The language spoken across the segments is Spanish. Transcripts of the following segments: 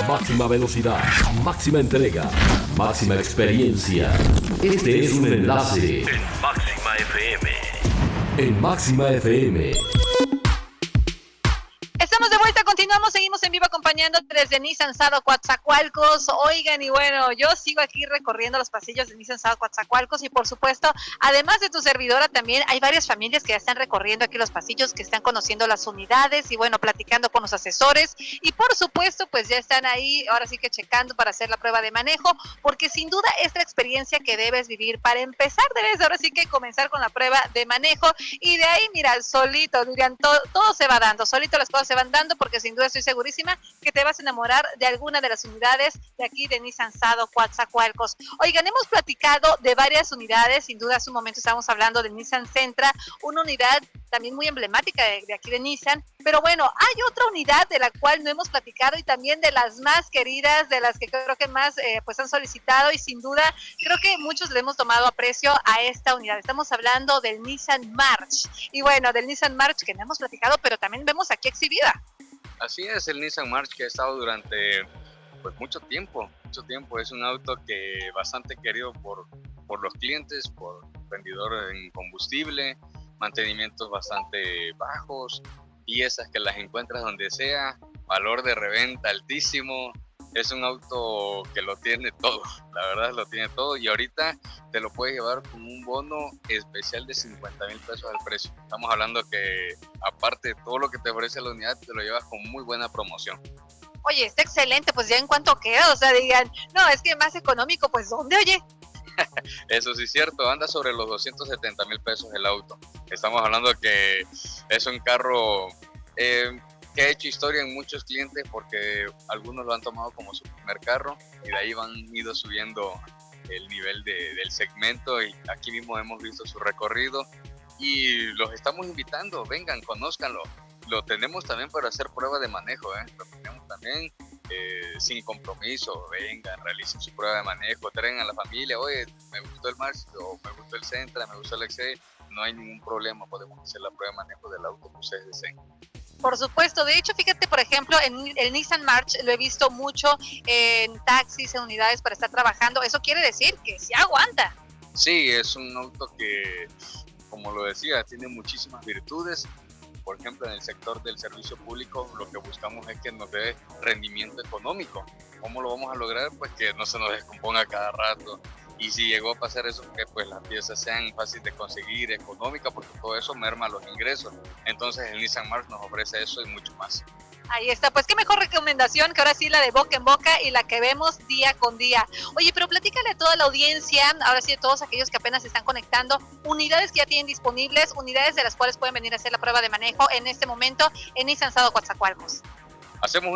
Máxima velocidad, máxima entrega, máxima experiencia. Este es un enlace en Máxima FM. En Máxima FM. Estamos de vuelta, continuamos, seguimos en vivo acompañando desde Nissan Sado Coatzacoalcos. Oigan, y bueno, yo sigo aquí recorriendo los pasillos de Nissan Sado Coatzacoalcos y por supuesto, además de tu servidora, también hay varias familias que ya están recorriendo aquí los pasillos, que están conociendo las unidades y bueno, platicando con los asesores y por supuesto, pues ya están ahí, ahora sí que checando para hacer la prueba de manejo, porque sin duda es la experiencia que debes vivir. Para empezar, debes ahora sí que comenzar con la prueba de manejo y de ahí, mira, solito, dirían, todo se va dando, solito las cosas se van dando, porque sin duda estoy segurísima que te vas a enamorar de alguna de las unidades de aquí de Nissan Sado Coatzacoalcos. Oigan, hemos platicado de varias unidades, sin duda hace un momento estábamos hablando de Nissan Sentra, una unidad también muy emblemática de aquí de Nissan, pero bueno, hay otra unidad de la cual no hemos platicado y también de las más queridas, de las que creo que más pues han solicitado y sin duda creo que muchos le hemos tomado aprecio a esta unidad. Estamos hablando del Nissan March y bueno, del Nissan March que no hemos platicado, pero también vemos aquí exhibida. Así es, el Nissan March que ha estado durante pues mucho tiempo, es un auto que bastante querido por los clientes, por vendedor en combustible, mantenimientos bastante bajos, piezas que las encuentras donde sea, valor de reventa altísimo. Es un auto que lo tiene todo, la verdad lo tiene todo y ahorita te lo puedes llevar con un bono especial de 50,000 pesos al precio. Estamos hablando que aparte de todo lo que te ofrece la unidad, te lo llevas con muy buena promoción. Oye, está excelente, pues ya en cuánto queda, o sea, digan, no, es que más económico, pues ¿dónde, oye? Eso sí es cierto, anda sobre los 270,000 pesos el auto. Estamos hablando que es un carro que ha hecho historia en muchos clientes porque algunos lo han tomado como su primer carro y de ahí han ido subiendo el nivel del segmento y aquí mismo hemos visto su recorrido y los estamos invitando, vengan, conózcanlo. Lo tenemos también para hacer prueba de manejo, lo tenemos también sin compromiso, vengan, realicen su prueba de manejo, traigan a la familia, oye, me gustó el March o me gustó el Sentra, me gustó el Excel, no hay ningún problema, podemos hacer la prueba de manejo del auto que ustedes deseen. Por supuesto, de hecho, fíjate, por ejemplo, en el Nissan March lo he visto mucho en taxis, en unidades para estar trabajando, eso quiere decir que sí aguanta. Sí, es un auto que, como lo decía, tiene muchísimas virtudes. Por ejemplo, en el sector del servicio público lo que buscamos es que nos dé rendimiento económico. ¿Cómo lo vamos a lograr? Pues que no se nos descomponga cada rato. Y si llegó a pasar eso, que pues las piezas sean fáciles de conseguir, económicas, porque todo eso merma los ingresos. Entonces el Nissan March nos ofrece eso y mucho más. Ahí está, pues qué mejor recomendación que ahora sí la de boca en boca y la que vemos día con día. Oye, pero platícale a toda la audiencia, ahora sí a todos aquellos que apenas se están conectando, unidades que ya tienen disponibles, unidades de las cuales pueden venir a hacer la prueba de manejo en este momento en Nissan Sado Coatzacoalcos. Hacemos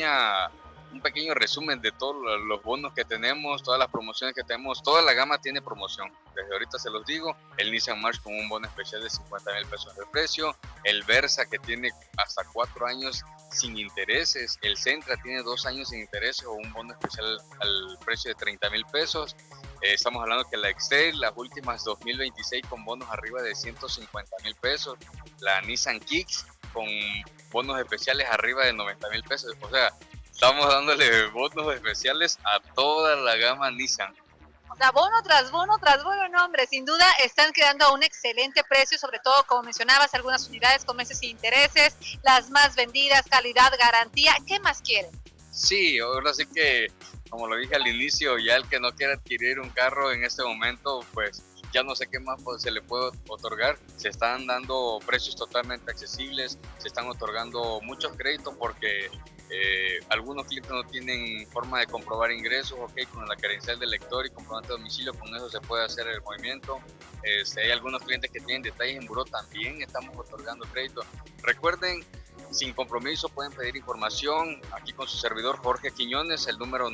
un pequeño resumen de todos los bonos que tenemos, todas las promociones que tenemos, toda la gama tiene promoción. Desde ahorita se los digo, el Nissan March con un bono especial de 50,000 pesos de precio, el Versa que tiene hasta 4 años sin intereses, el Sentra tiene 2 años sin intereses o un bono especial al precio de 30,000 pesos. Estamos hablando que la Excel, las últimas 2026 con bonos arriba de 150,000 pesos, la Nissan Kicks con bonos especiales arriba de 90,000 pesos, o sea, estamos dándole bonos especiales a toda la gama Nissan. O sea, bono tras bono tras bono, no, hombre, sin duda están quedando a un excelente precio, sobre todo, como mencionabas, algunas unidades con meses sin intereses, las más vendidas, calidad, garantía. ¿Qué más quieren? Sí, ahora sí que, como lo dije al inicio, ya el que no quiera adquirir un carro en este momento, pues ya no sé qué más se le puede otorgar. Se están dando precios totalmente accesibles, se están otorgando muchos créditos porque algunos clientes no tienen forma de comprobar ingresos, con la credencial del lector y comprobante de domicilio, con eso se puede hacer el movimiento. Hay algunos clientes que tienen detalles en buró, también estamos otorgando crédito. Recuerden, sin compromiso pueden pedir información aquí con su servidor Jorge Quiñones, el número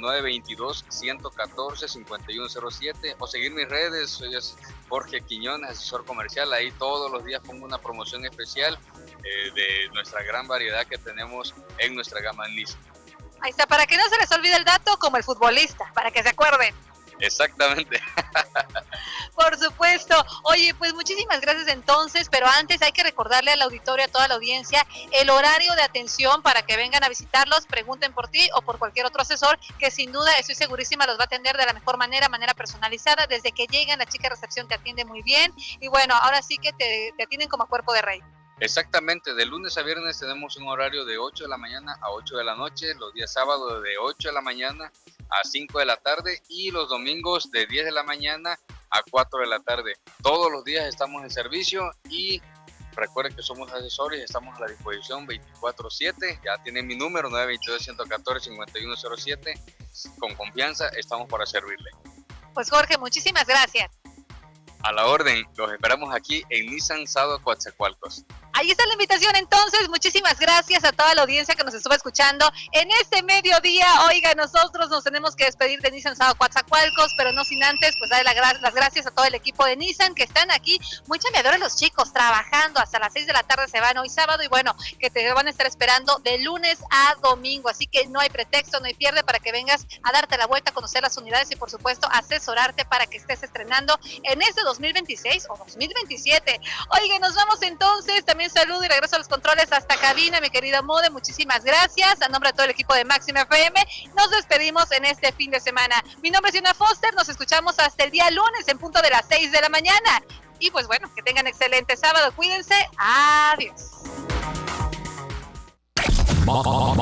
922-114-5107, o seguir mis redes, soy Jorge Quiñones, asesor comercial. Ahí todos los días pongo una promoción especial de nuestra gran variedad que tenemos en nuestra gama Nissan. Ahí está, para que no se les olvide el dato, como el futbolista, para que se acuerden. Exactamente. Por supuesto. Oye, pues muchísimas gracias entonces, pero antes hay que recordarle al auditorio, a toda la audiencia, el horario de atención para que vengan a visitarlos, pregunten por ti o por cualquier otro asesor, que sin duda, estoy segurísima, los va a atender de la mejor manera personalizada. Desde que llegan, la chica de recepción te atiende muy bien y bueno, ahora sí que te atienden como cuerpo de rey. Exactamente, de lunes a viernes tenemos un horario de 8 de la mañana a 8 de la noche, los días sábados de 8 de la mañana a 5 de la tarde y los domingos de 10 de la mañana a 4 de la tarde. Todos los días estamos en servicio y recuerden que somos asesores y estamos a la disposición 24/7. Ya tienen mi número 922-114-5107. Con confianza estamos para servirle. Pues Jorge, muchísimas gracias. A la orden, los esperamos aquí en Nissan Sado Coatzacoalcos. Ahí está la invitación entonces, muchísimas gracias a toda la audiencia que nos estuvo escuchando en este mediodía. Oiga, nosotros nos tenemos que despedir de Nissan Sado Coatzacoalcos, pero no sin antes, pues darle las gracias a todo el equipo de Nissan que están aquí, muy chambeadores los chicos, trabajando hasta las 6 de la tarde, se van hoy sábado y bueno, que te van a estar esperando de lunes a domingo, así que no hay pretexto, no hay pierde para que vengas a darte la vuelta, a conocer las unidades y por supuesto asesorarte para que estés estrenando en este 2026 o 2027. Oiga, nos vamos entonces, también saludo y regreso a los controles hasta cabina, mi querida Mode, muchísimas gracias, a nombre de todo el equipo de Máxima FM, nos despedimos en este fin de semana. Mi nombre es Diana Foster, nos escuchamos hasta el día lunes en punto de las 6 de la mañana, y pues bueno, que tengan excelente sábado, cuídense, adiós.